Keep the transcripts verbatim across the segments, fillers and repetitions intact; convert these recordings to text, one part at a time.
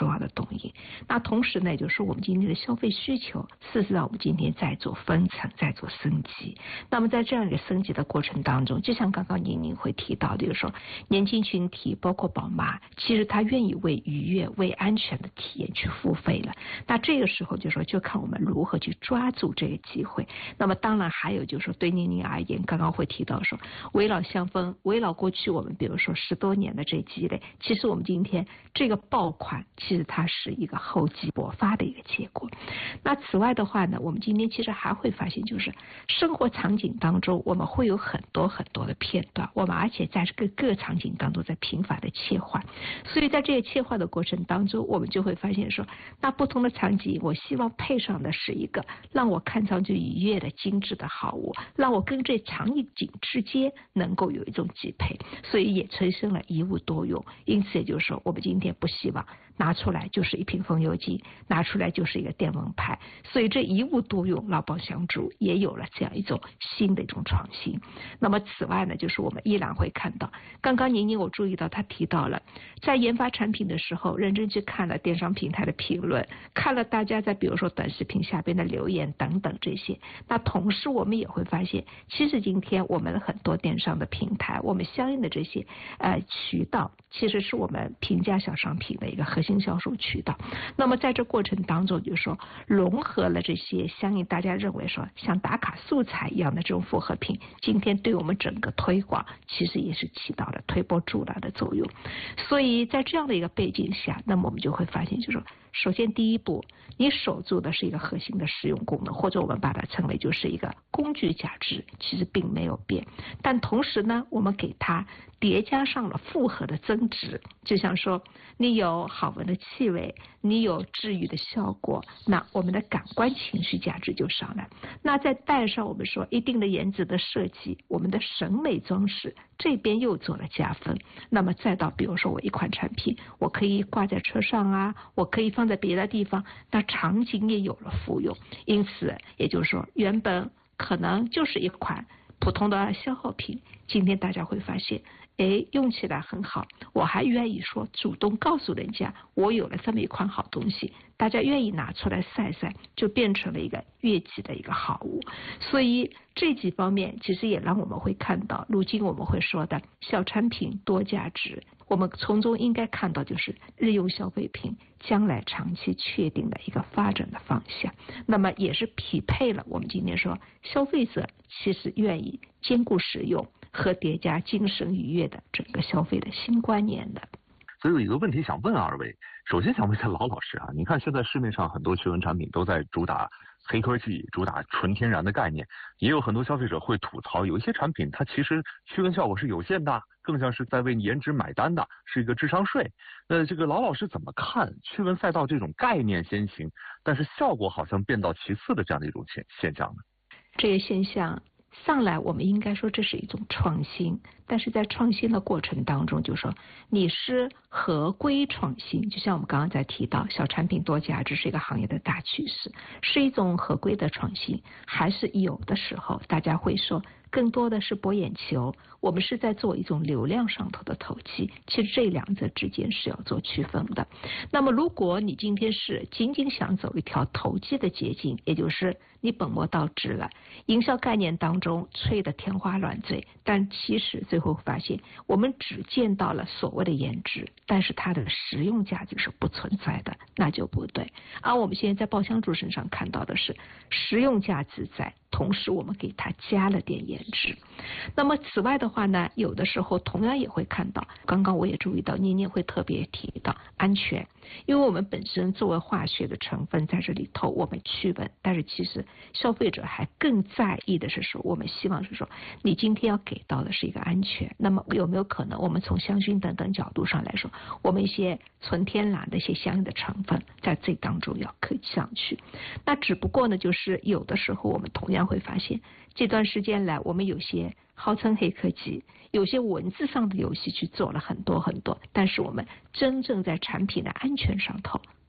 重要的动因。那同时呢，也就是我们今天的消费需求，事实上我们今天在做分层，在做升级。那么在这样一个升级的过程当中，就像刚刚您您会提到，就是说年轻群体包括宝妈，其实他愿意为愉悦、为安全的体验去付费了。那这个时候就说就看我们如何去抓住这个机会。那么当然还有就是说对宁宁而言，刚刚会提到说围绕香氛，围绕过去我们比如说十多年的这积累，其实我们今天这个爆款其实它是一个厚积薄发的一个结果。那此外的话呢，我们今天其实还会发现，就是生活场景当中我们会有很多很多的片段，我们而且在这个各场景当中在频繁的切换，所以在这个切换的过程当中，我们就会发现说，那不同的场景我希望配上的是一个让我看上去愉悦的精致的好物，让我跟这场景之间能够有一种匹配，所以也催生了一物多用。因此也就是说，我们今天不希望拿出来就是一瓶风油精，拿出来就是一个电蚊拍，所以这一物多用劳保相助也有了这样一种新的一种创新。那么此外呢，就是我们依然会看到，刚刚宁宁我注意到他提到了在研发产品的时候认真去看了电商平台的评论，看了大家在比如说短视频下边的留言等等这些。那同时我们也会发现，其实今天我们很多电商的平台，我们相应的这些呃渠道，其实是我们平价小商品的一个核心销售渠道。那么在这过程当中，就是说融合了这些相应大家认为说像打卡素材一样的这种复合品，今天对我们整个推广其实也是起到了推波助澜的作用。所以在这样的一个背景下，那么我们就会发现，就是说首先第一步，你守住的是一个核心的实用功能，或者我们把它称为就是一个工具价值，其实并没有变。但同时呢，我们给它叠加上了复合的增值，就像说你有好闻的气味，你有治愈的效果，那我们的感官情绪价值就上来。那再带上我们说一定的颜值的设计，我们的审美装饰这边又做了加分。那么再到比如说我一款产品，我可以挂在车上啊，我可以放在别的地方，那场景也有了复用。因此也就是说，原本可能就是一款普通的消耗品，今天大家会发现，哎，用起来很好，我还愿意说主动告诉人家我有了这么一款好东西，大家愿意拿出来晒晒，就变成了一个悦己的一个好物。所以这几方面其实也让我们会看到，如今我们会说的小产品多价值，我们从中应该看到就是日用消费品将来长期确定的一个发展的方向。那么也是匹配了我们今天说消费者其实愿意兼顾实用和叠加精神愉悦的整个消费的新观念的。 所以有一个问题想问二位，首先想问一下老老师啊，你看现在市面上很多驱蚊产品都在主打黑科技，主打纯天然的概念，也有很多消费者会吐槽，有一些产品它其实驱蚊效果是有限的，更像是在为颜值买单的，是一个智商税。那这个老老师怎么看驱蚊赛道这种概念先行，但是效果好像变到其次的这样的一种现现象呢？ 这个现象上来我们应该说这是一种创新，但是在创新的过程当中，就说你是合规创新，就像我们刚刚在提到小产品多价值是一个行业的大趋势，是一种合规的创新，还是有的时候大家会说更多的是博眼球，我们是在做一种流量上头的投机，其实这两者之间是要做区分的。那么如果你今天是仅仅想走一条投机的捷径，也就是你本末倒置了，营销概念当中吹得天花乱坠，但其实最后发现我们只见到了所谓的颜值，但是它的实用价值是不存在的，那就不对。而我们现在在爆香珠身上看到的是实用价值在，同时我们给它加了点颜值。那么此外的话呢，有的时候同样也会看到，刚刚我也注意到念念会特别提到安全，因为我们本身作为化学的成分在这里头我们驱蚊，但是其实消费者还更在意的是说，我们希望是说你今天要给到的是一个安全。那么有没有可能我们从香薰等等角度上来说，我们一些纯天然的一些相应的成分在这当中要可以上去。那只不过呢，就是有的时候我们同样会发现，这段时间来我们有些号称黑科技，有些文字上的游戏去做了很多很多，但是我们真正在产品的安全上头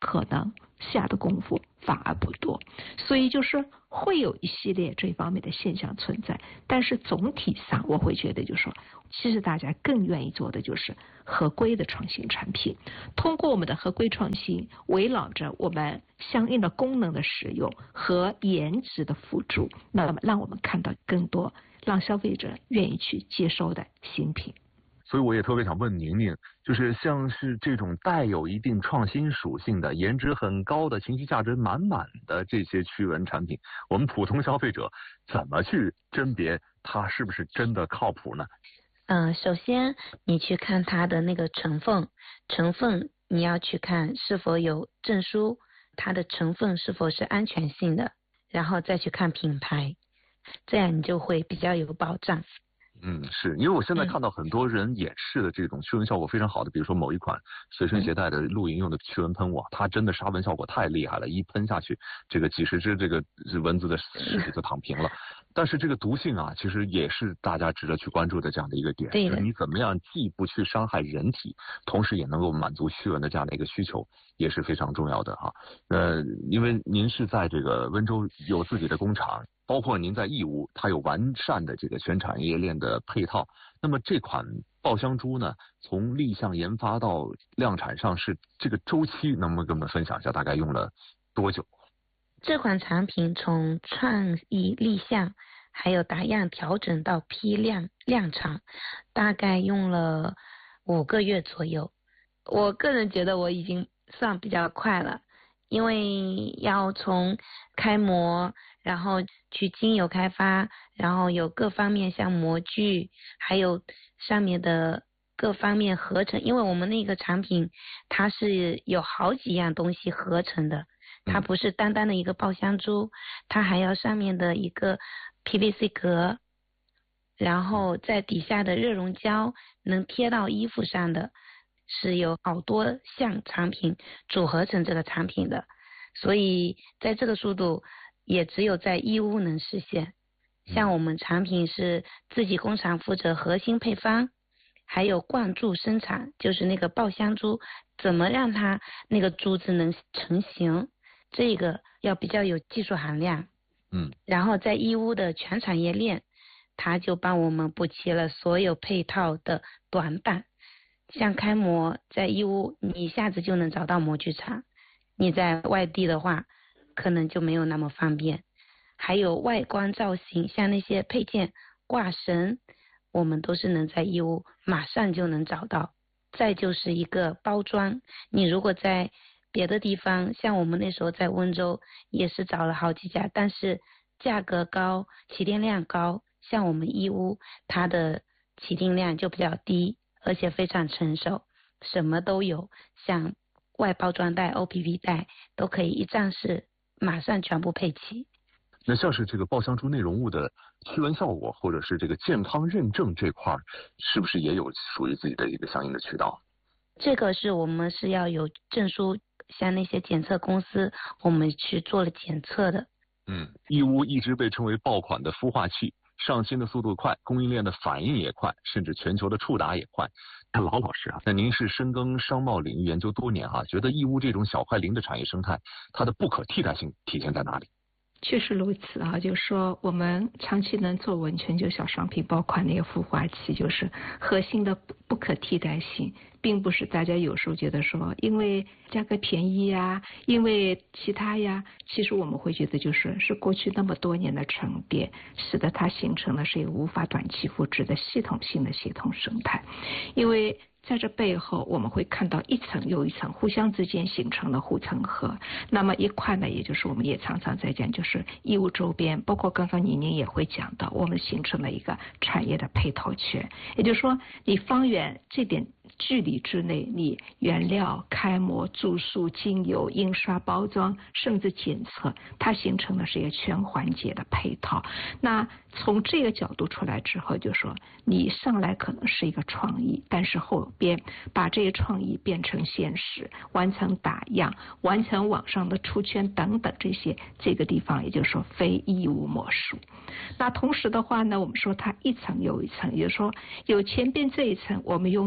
可能下的功夫反而不多，所以就是会有一系列这方面的现象存在。但是总体上我会觉得就是说，其实大家更愿意做的就是合规的创新产品，通过我们的合规创新，围绕着我们相应的功能的使用和颜值的辅助，那么让我们看到更多让消费者愿意去接收的新品。 所以我也特别想问宁宁，就是像是这种带有一定创新属性的、颜值很高的、情绪价值满满的这些驱蚊产品，我们普通消费者怎么去甄别它是不是真的靠谱呢？ 嗯、呃，首先你去看它的那个成分，成分你要去看是否有证书，它的成分是否是安全性的，然后再去看品牌，这样你就会比较有保障。 嗯，是因为我现在看到很多人演示的这种驱蚊效果非常好的，比如说某一款随身携带的露营用的驱蚊喷雾，它真的杀蚊效果太厉害了，一喷下去，这个几十只这个蚊子的尸体就躺平了。但是这个毒性啊，其实也是大家值得去关注的这样的一个点，就是你怎么样既不去伤害人体，同时也能够满足驱蚊的这样的一个需求，也是非常重要的哈。呃，因为您是在这个温州有自己的工厂，包括您在义乌，它有完善的这个全产业链的配套。那么这款爆香珠呢，从立项研发到量产上市，这个周期能不能跟我们分享一下，大概用了多久？ 这款产品从创意立项，还有打样调整到批量量产，大概用了五个月左右。我个人觉得我已经算比较快了，因为要从开模，然后去精油开发，然后有各方面像模具，还有上面的各方面合成，因为我们那个产品它是有好几样东西合成的，它不是单单的一个爆香珠，它还要上面的一个 P V C 壳，然后在底下的热熔胶能贴到衣服上的，是有好多项产品组合成这个产品的，所以在这个速度也只有在义乌能实现。像我们产品是自己工厂负责核心配方，还有灌注生产，就是那个爆香珠怎么让它那个珠子能成型，这个要比较有技术含量。 嗯， 然后在义乌的全产业链，它就帮我们补齐了所有配套的短板。像开模在义乌你一下子就能找到模具厂，你在外地的话可能就没有那么方便。还有外观造型，像那些配件挂绳，我们都是能在义乌马上就能找到。再就是一个包装，你如果在别的地方，像我们那时候在温州也是找了好几家，但是价格高，起订量高，像我们义乌它的起订量就比较低，而且非常成熟，什么都有，像外包装袋 O P P 袋都可以一站式马上全部配齐。 那像是这个爆香珠内容物的驱蚊效果或者是这个健康认证这块，是不是也有属于自己的一个相应的渠道？ 这个是我们是要有证书，像那些检测公司我们去做了检测的。 嗯，义乌一直被称为爆款的孵化器，上新的速度快，供应链的反应也快，甚至全球的触达也快。那老老师啊，那您是深耕商贸领域研究多年哈、啊，觉得义乌这种小快灵的产业生态，它的不可替代性体现在哪里？ 确实如此啊，就是说我们长期能做稳全球小商品爆款那个孵化器，就是核心的不可替代性，并不是大家有时候觉得说因为价格便宜呀，因为其他呀，其实我们会觉得就是是过去那么多年的沉淀，使得它形成的是一个无法短期复制的系统性的系统生态。因为在这背后我们会看到一层又一层互相之间形成的护城河。那么一块呢，也就是我们也常常在讲，就是义乌周边，包括刚刚宁宁也会讲到，我们形成了一个产业的配套圈。也就是说你方圆这点距离之内，你原料、开模、注塑、精油、印刷、包装甚至检测，它形成的是一个全环节的配套。那从这个角度出来之后，就说你上来可能是一个创意，但是后边把这些创意变成现实，完成打样，完成网上的出圈等等，这些这个地方也就是说非义乌莫属。那同时的话呢，我们说它一层又一层，也就是说有前边这一层，我们用相当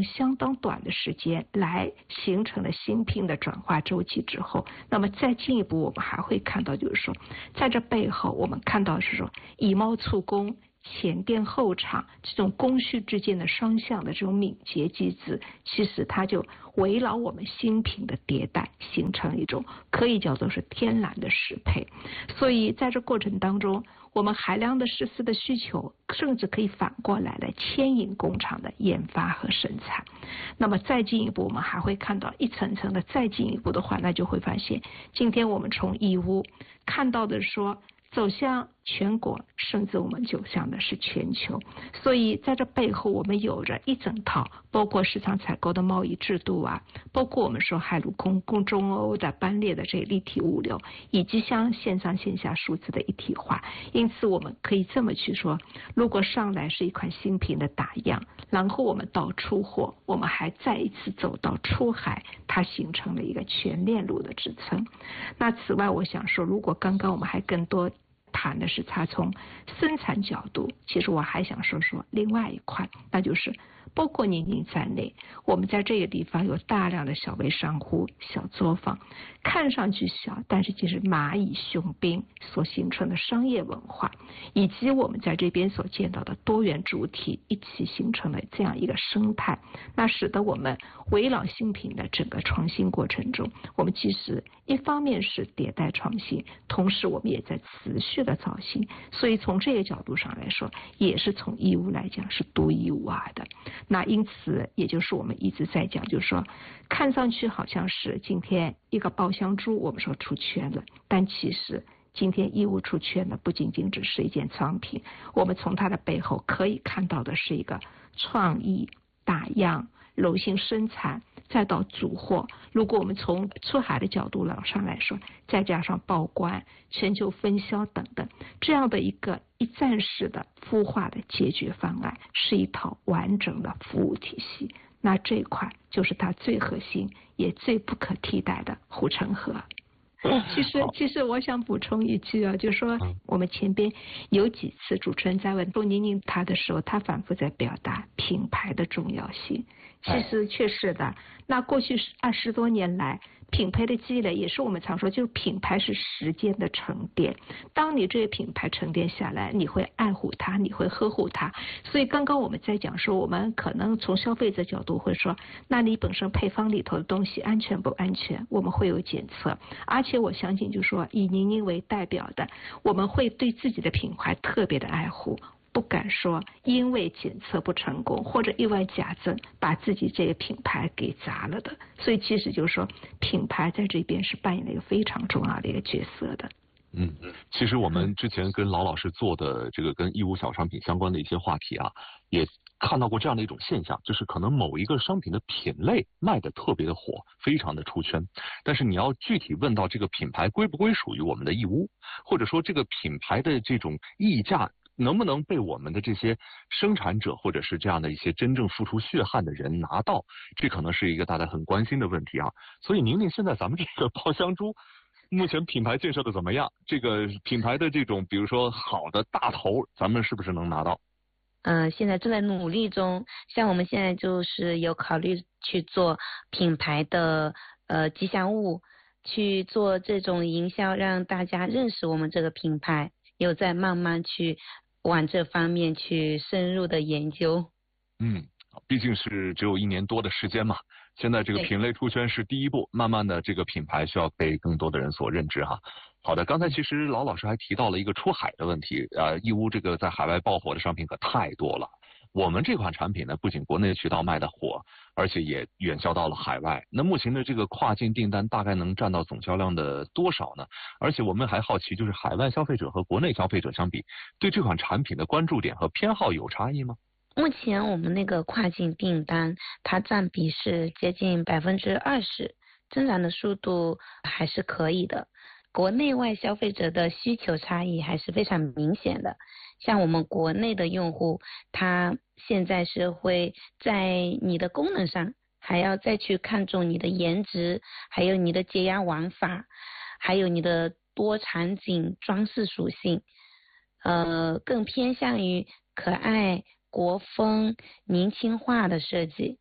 当短的时间来形成了新品的转化周期之后，那么再进一步我们还会看到，就是说在这背后我们看到是说以猫促工、前店后厂这种供需之间的双向的这种敏捷机制，其实它就围绕我们新品的迭代，形成一种可以叫做是天然的适配。所以在这过程当中，我们海量的石丝的需求，甚至可以反过来来牵引工厂的研发和生产。那么再进一步，我们还会看到一层层的再进一步的话，那就会发现，今天我们从义乌看到的说走向全国，甚至我们走向的是全球。所以在这背后，我们有着一整套，包括市场采购的贸易制度啊，包括我们说海陆空空中欧的班列的这立体物流，以及像线上线下数字的一体化。因此我们可以这么去说，如果上来是一款新品的打样，然后我们到出货，我们还再一次走到出海，它形成了一个全链路的支撑。那此外我想说，如果刚刚我们还更多谈的是它从生产角度，其实我还想说说另外一块，那就是包括宁宁在内，我们在这个地方有大量的小微商户、小作坊，看上去小，但是其实蚂蚁雄兵所形成的商业文化，以及我们在这边所见到的多元主体一起形成了这样一个生态，那使得我们围绕新品的整个创新过程中，我们其实一方面是迭代创新，同时我们也在持续的造新。所以从这个角度上来说，也是从义乌来讲是独一无二的。那因此也就是我们一直在讲，就是说看上去好像是今天一个爆香猪我们说出圈了，但其实今天义乌出圈的不仅仅只是一件商品，我们从它的背后可以看到的是一个创意、打样、柔性生产，再到组货。如果我们从出海的角度上来说，再加上报关、全球分销等等，这样的一个一站式的孵化的解决方案，是一套完整的服务体系。那这一块就是它最核心也最不可替代的护城河。其实其实我想补充一句啊，就是说我们前边有几次主持人在问周宁宁他的时候，他反复在表达品牌的重要性。其实确实的，那过去二十多年来品牌的积累，也是我们常说，就是品牌是时间的沉淀。当你这个品牌沉淀下来，你会爱护它，你会呵护它。所以刚刚我们在讲说，我们可能从消费者角度会说，那你本身配方里头的东西安全不安全，我们会有检测。而且我相信就是说，以宁宁为代表的，我们会对自己的品牌特别的爱护，不敢说因为检测不成功或者意外假证把自己这个品牌给砸了的。所以其实就是说，品牌在这边是扮演了一个非常重要的一个角色的。 嗯，其实我们之前跟老老师做的这个跟义乌小商品相关的一些话题啊，也看到过这样的一种现象，就是可能某一个商品的品类卖的特别的火，非常的出圈，但是你要具体问到这个品牌归不归属于我们的义乌，或者说这个品牌的这种溢价能不能被我们的这些生产者或者是这样的一些真正付出血汗的人拿到，这可能是一个大家很关心的问题啊。所以宁宁，现在咱们这个爆香猪目前品牌建设的怎么样？这个品牌的这种比如说好的大头，咱们是不是能拿到？ 嗯、呃，现在正在努力中。像我们现在就是有考虑去做品牌的呃吉祥物，去做这种营销，让大家认识我们这个品牌，有在慢慢去往这方面去深入的研究。 嗯，毕竟是只有一年多的时间嘛，现在这个品类出圈是第一步，慢慢的这个品牌需要被更多的人所认知哈。好的，刚才其实老老师还提到了一个出海的问题，呃，义乌这个在海外爆火的商品可太多了。我们这款产品呢，不仅国内渠道卖的火，而且也远销到了海外。那目前的这个跨境订单大概能占到总销量的多少呢？而且我们还好奇，就是海外消费者和国内消费者相比，对这款产品的关注点和偏好有差异吗？ 目前我们那个跨境订单，它占比是接近百分之二十，增长的速度还是可以的。国内外消费者的需求差异还是非常明显的。像我们国内的用户，他现在是会在你的功能上，还要再去看重你的颜值，还有你的解压玩法，还有你的多场景装饰属性，呃，更偏向于可爱、国风、年轻化的设计。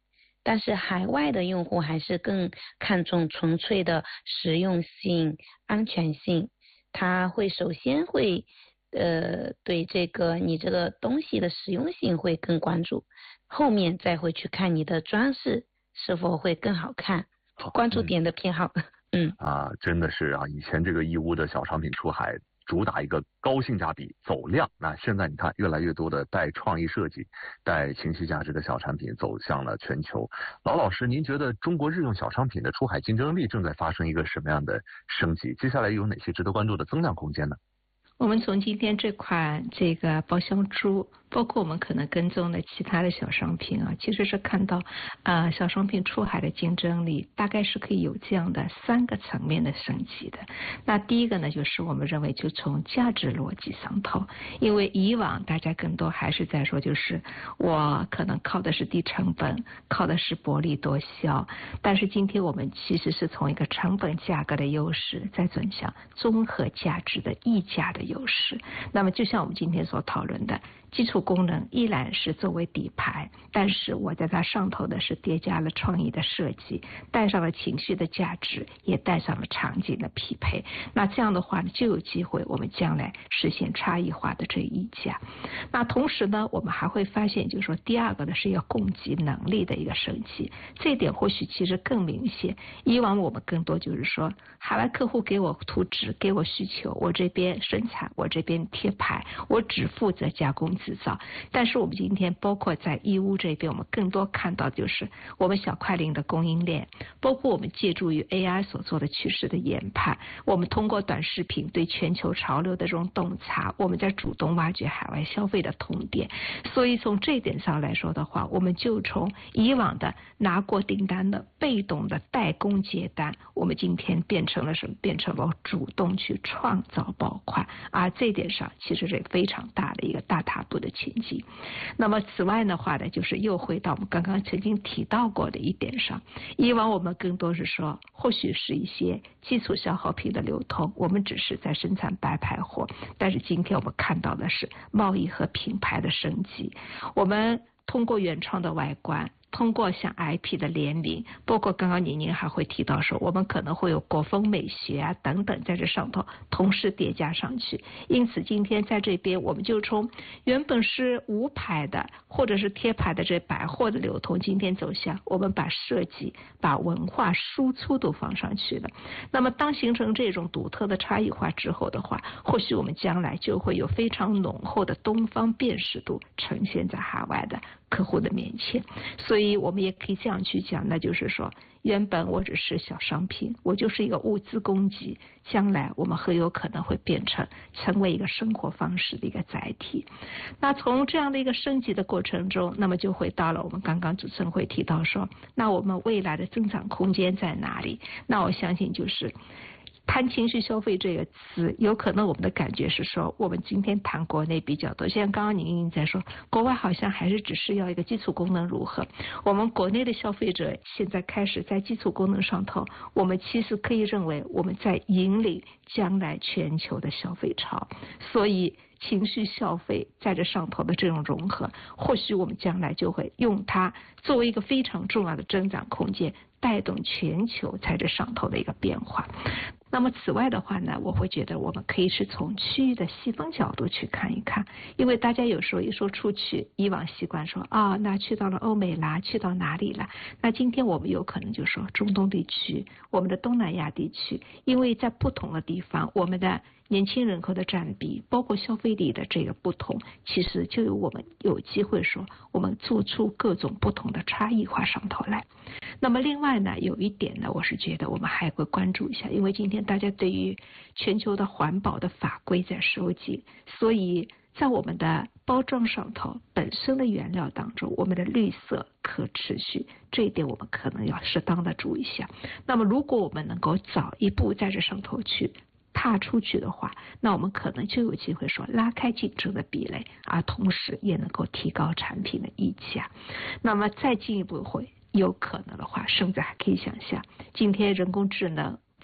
但是海外的用户还是更看重纯粹的实用性、安全性，他会首先会呃对这个你这个东西的实用性会更关注，后面再会去看你的装饰是否会更好看，关注点的偏好。嗯啊，真的是啊，以前这个义乌的小商品出海主打一个高性价比走量，那现在你看越来越多的带创意设计、带情绪价值的小产品走向了全球。老老师，您觉得中国日用小商品的出海竞争力正在发生一个什么样的升级？接下来有哪些值得关注的增量空间呢？ 我们从今天这款这个包香珠，包括我们可能跟踪的其他的小商品啊，其实是看到呃小商品出海的竞争力大概是可以有这样的三个层面的升级的。那第一个呢，就是我们认为就从价值逻辑上头，因为以往大家更多还是在说，就是我可能靠的是低成本，靠的是薄利多销，但是今天我们其实是从一个成本价格的优势，再转向综合价值的溢价的优势。那么就像我们今天所讨论的，基础功能依然是作为底牌，但是我在它上头的是叠加了创意的设计，带上了情绪的价值，也带上了场景的匹配。那这样的话呢，就有机会我们将来实现差异化的这溢价。那同时呢，我们还会发现，就是说第二个呢是要供给能力的一个升级，这一点或许其实更明显。以往我们更多就是说，海外客户给我图纸，给我需求，我这边生产，我这边贴牌，我只负责加工制造。但是我们今天包括在义乌这边，我们更多看到就是我们小快灵的供应链，包括我们借助于 A I 所做的趋势的研判，我们通过短视频对全球潮流的这种洞察，我们在主动挖掘海外消费的痛点。所以从这一点上来说的话，我们就从以往的拿过订单的被动的代工接单，我们今天变成了什么？变成了主动去创造爆款，而这一点上其实是非常大的一个大踏步的前进。那么此外的话呢，就是又回到我们刚刚曾经提到过的一点上，以往我们更多是说，或许是一些基础消耗品的流通，我们只是在生产白牌货，但是今天我们看到的是贸易和品牌的升级，我们通过原创的外观，通过像 I P 的联名，包括刚刚宁宁还会提到说，我们可能会有国风美学啊等等在这上头同时叠加上去。因此今天在这边，我们就从原本是无牌的或者是贴牌的这百货的流通，今天走向我们把设计、把文化输出都放上去了。那么当形成这种独特的差异化之后的话，或许我们将来就会有非常浓厚的东方辨识度呈现在海外的客户的面前。所以我们也可以这样去讲，那就是说，原本我只是小商品，我就是一个物资供给，将来我们很有可能会变成成为一个生活方式的一个载体。那从这样的一个升级的过程中，那么就会到了我们刚刚主持人会提到说，那我们未来的增长空间在哪里？那我相信就是谈情绪消费这个词，有可能我们的感觉是说，我们今天谈国内比较多，像刚刚您在说，国外好像还是只是要一个基础功能如何，我们国内的消费者现在开始在基础功能上头，我们其实可以认为我们在引领将来全球的消费潮。所以情绪消费在这上头的这种融合，或许我们将来就会用它作为一个非常重要的增长空间，带动全球在这上头的一个变化。那么此外的话呢，我会觉得我们可以是从区域的细分角度去看一看，因为大家有时候一说出去，以往习惯说啊、哦，那去到了欧美啦，去到哪里了？那今天我们有可能就说中东地区，我们的东南亚地区，因为在不同的地方，我们的年轻人口的占比，包括消费力的这个不同，其实就有我们有机会说，我们做出各种不同的差异化上头来。那么另外呢，有一点呢，我是觉得我们还会关注一下，因为今天大家对于全球的环保的法规在收紧，所以在我们的包装上头本身的原料当中，我们的绿色可持续这一点我们可能要适当的注意一下。那么如果我们能够早一步在这上头去踏出去的话，那我们可能就有机会说拉开竞争的壁垒，而同时也能够提高产品的溢价。那么再进一步会有可能的话，甚至还可以想象，今天人工智能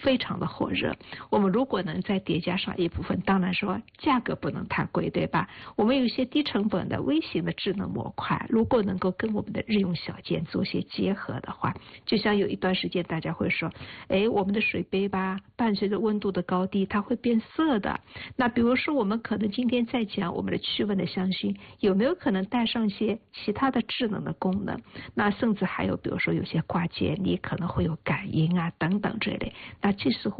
非常的火热。我们如果能再叠加上一部分，当然说价格不能太贵，对吧？我们有一些低成本的微型的智能模块，如果能够跟我们的日用小件做些结合的话，就像有一段时间大家会说，哎，我们的水杯吧，伴随着温度的高低，它会变色的。那比如说我们可能今天在讲我们的驱蚊的香薰，有没有可能带上一些其他的智能的功能？那甚至还有比如说有些挂件，你可能会有感应啊等等这类。那这时候